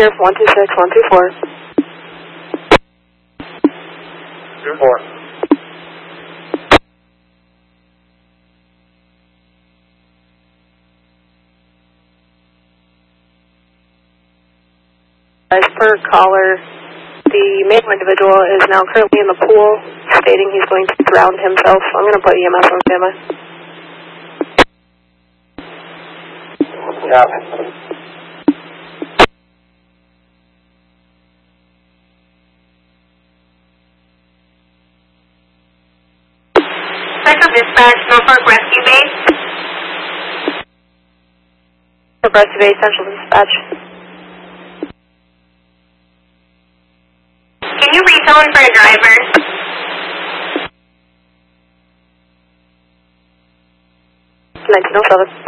Here, 126, 124. 24. As per caller, the male individual is now currently in the pool, stating he's going to drown himself. I'm going to put EMS on standby. Yeah. Second dispatch, Norfolk Rescue Base. Rescue Base, Central Dispatch. Can you retone for a driver? 1907.